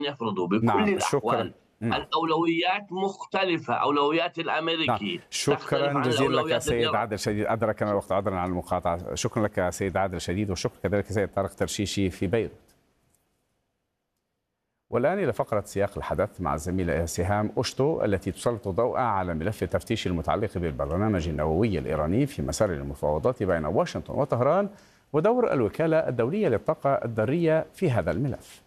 يفرضوا بكل نعم، شكرا. الأحوال. الأولويات مختلفة، أولويات نعم، الأمريكي تختلف شكرا عن جزيلا لك الأولويات سيد الإيرانية. عادل شديد، أدركنا الوقت عذرا عن المقاطعة. شكرا لك سيد عادل شديد، وشكرا كذلك سيد طارق ترشيشي في بيروت. والآن إلى فقرة سياق الحدث مع الزميلة سهام أشتو التي تسلط الضوء على ملف التفتيش المتعلق بالبرنامج النووي الإيراني في مسار المفاوضات بين واشنطن وطهران، ودور الوكالة الدولية للطاقة الذرية في هذا الملف.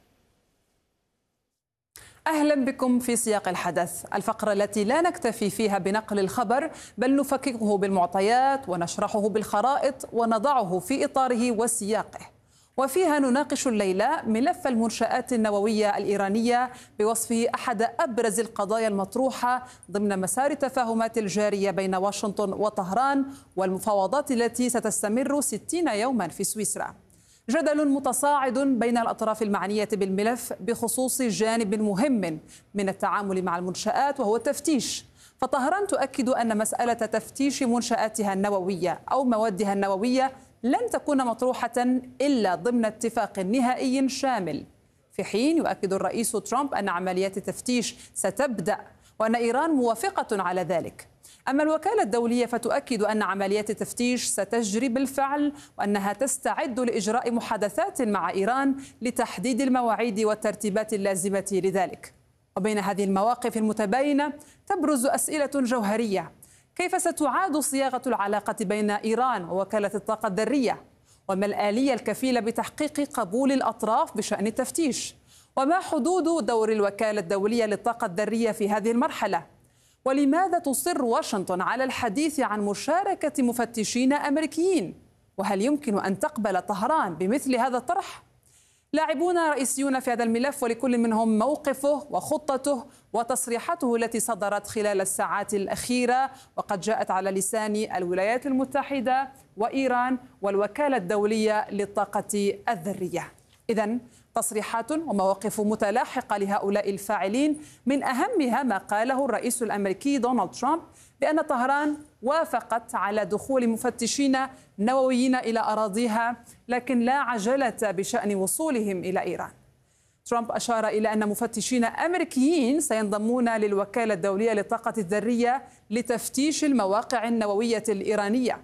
أهلا بكم في سياق الحدث، الفقرة التي لا نكتفي فيها بنقل الخبر بل نفككه بالمعطيات ونشرحه بالخرائط ونضعه في إطاره وسياقه. وفيها نناقش الليلة ملف المنشآت النووية الإيرانية بوصفه أحد أبرز القضايا المطروحة ضمن مسار التفاهمات الجارية بين واشنطن وطهران والمفاوضات التي ستستمر 60 يوما في سويسرا. جدل متصاعد بين الأطراف المعنية بالملف بخصوص جانب مهم من التعامل مع المنشآت وهو التفتيش. فطهران تؤكد أن مسألة تفتيش منشآتها النووية أو موادها النووية لن تكون مطروحة إلا ضمن اتفاق نهائي شامل، في حين يؤكد الرئيس ترامب أن عمليات التفتيش ستبدأ وأن إيران موافقة على ذلك. أما الوكالة الدولية فتؤكد أن عمليات التفتيش ستجري بالفعل وأنها تستعد لإجراء محادثات مع إيران لتحديد المواعيد والترتيبات اللازمة لذلك. وبين هذه المواقف المتباينة تبرز أسئلة جوهرية: كيف ستعاد صياغة العلاقة بين إيران ووكالة الطاقة الذرية؟ وما الآلية الكفيلة بتحقيق قبول الأطراف بشأن التفتيش؟ وما حدود دور الوكالة الدولية للطاقة الذرية في هذه المرحلة؟ ولماذا تصر واشنطن على الحديث عن مشاركة مفتشين أمريكيين؟ وهل يمكن أن تقبل طهران بمثل هذا الطرح؟ لاعبون رئيسيون في هذا الملف، ولكل منهم موقفه وخطته وتصريحاته التي صدرت خلال الساعات الأخيرة، وقد جاءت على لسان الولايات المتحدة وإيران والوكالة الدولية للطاقة الذرية. إذن تصريحات ومواقف متلاحقة لهؤلاء الفاعلين، من أهمها ما قاله الرئيس الأمريكي دونالد ترامب بأن طهران وافقت على دخول مفتشين نوويين إلى أراضيها، لكن لا عجلة بشأن وصولهم إلى إيران. ترامب أشار إلى أن مفتشين أمريكيين سينضمون للوكالة الدولية للطاقة الذرية لتفتيش المواقع النووية الإيرانية.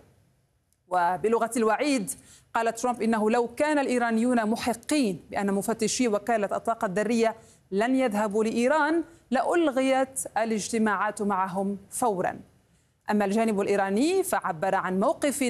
وبلغة الوعيد قال ترامب إنه لو كان الإيرانيون محقين بأن مفتشي وكالة الطاقة الذرية لن يذهبوا لإيران لألغيت الاجتماعات معهم فورا. أما الجانب الإيراني فعبر عن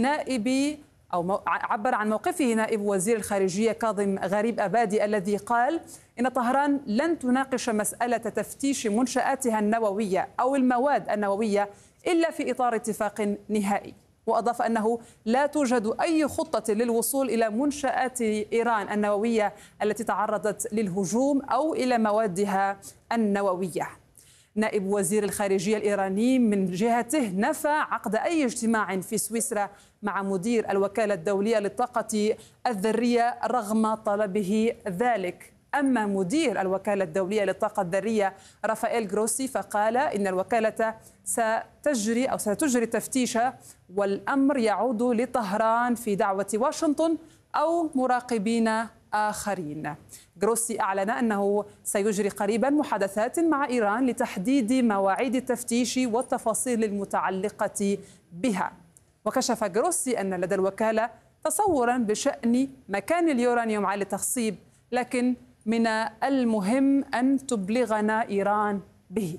موقفه نائب وزير الخارجية كاظم غريب أبادي، الذي قال إن طهران لن تناقش مسألة تفتيش منشآتها النووية أو المواد النووية إلا في إطار اتفاق نهائي. وأضاف أنه لا توجد أي خطة للوصول إلى منشآت إيران النووية التي تعرضت للهجوم أو إلى موادها النووية. نائب وزير الخارجية الإيراني من جهته نفى عقد أي اجتماع في سويسرا مع مدير الوكالة الدولية للطاقة الذرية رغم طلبه ذلك. أما مدير الوكالة الدولية للطاقة الذرية رافائيل جروسي فقال إن الوكالة ستجري التفتيش والأمر يعود لطهران في دعوة واشنطن أو مراقبين آخرين. جروسي أعلن أنه سيجري قريبا محادثات مع إيران لتحديد مواعيد التفتيش والتفاصيل المتعلقة بها. وكشف جروسي أن لدى الوكالة تصورا بشأن مكان اليورانيوم عالي التخصيب، لكن من المهم أن تبلغنا إيران به.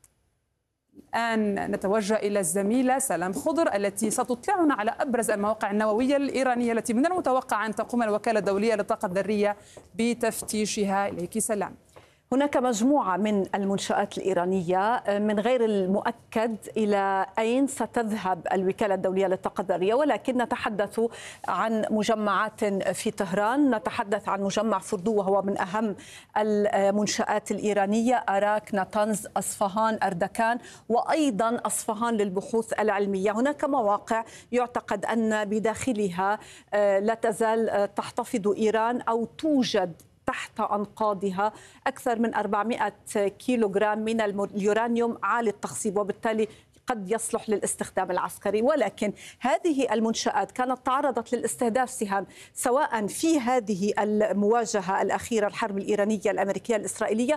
الآن نتوجه إلى الزميلة سلام خضر التي ستطلعنا على أبرز المواقع النووية الإيرانية التي من المتوقع أن تقوم الوكالة الدولية للطاقة الذرية بتفتيشها. إليك سلام. هناك مجموعة من المنشآت الإيرانية، من غير المؤكد إلى أين ستذهب الوكالة الدولية للطاقة الذرية، ولكن نتحدث عن مجمعات في طهران، نتحدث عن مجمع فردو وهو من أهم المنشآت الإيرانية، أراك، ناتنز، أصفهان، أردكان، وأيضا أصفهان للبحوث العلمية. هناك مواقع يعتقد أن بداخلها لا تزال تحتفظ إيران أو توجد تحت أنقاضها أكثر من 400 كيلوغرام من اليورانيوم عالي التخصيب، وبالتالي قد يصلح للاستخدام العسكري. ولكن هذه المنشآت كانت تعرضت للاستهداف سهام، سواء في هذه المواجهة الأخيرة الحرب الإيرانية الأمريكية الإسرائيلية